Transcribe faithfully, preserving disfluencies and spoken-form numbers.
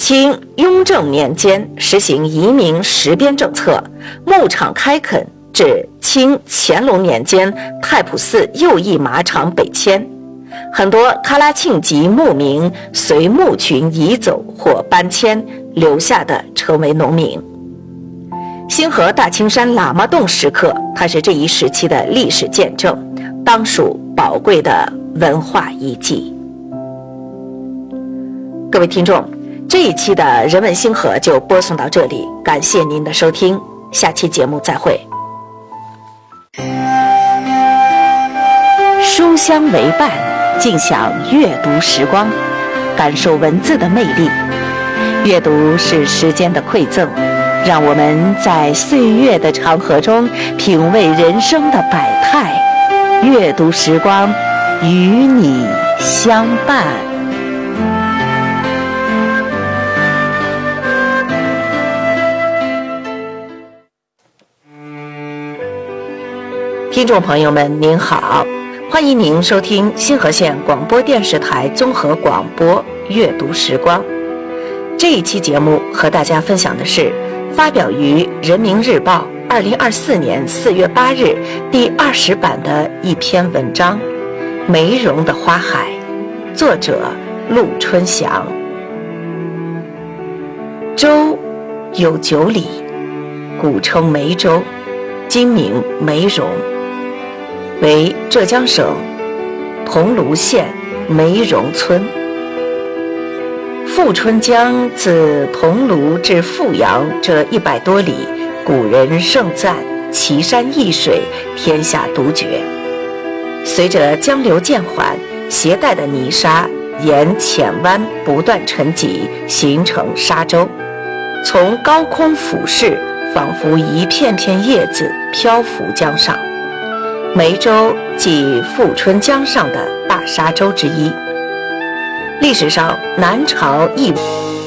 清雍正年间实行移民实边政策，牧场开垦，至清乾隆年间太仆寺右翼马场北迁，很多喀拉沁籍牧民随牧群移走或搬迁，留下的成为农民。星河大青山喇嘛洞石刻，它是这一时期的历史见证，当属宝贵的文化遗迹。各位听众，这一期的人文星河就播送到这里，感谢您的收听，下期节目再会。书香为伴，尽享阅读时光，感受文字的魅力。阅读是时间的馈赠，让我们在岁月的长河中品味人生的百态。阅读时光，与你相伴。听众朋友们您好，欢迎您收听星河县广播电视台综合广播阅读时光。这一期节目和大家分享的是发表于人民日报二零二四年四月八日第二十版的一篇文章《梅茸的花海》，作者陆春祥。州有九里，古称梅州，今名梅茸，为浙江省桐庐县梅茸村。富春江自桐庐至富阳这一百多里，古人盛赞奇山异水，天下独绝。随着江流渐缓，携带的泥沙沿浅湾不断沉积，形成沙洲，从高空俯视，仿佛一片片叶子漂浮江上。梅州即富春江上的大沙洲之一。历史上南朝义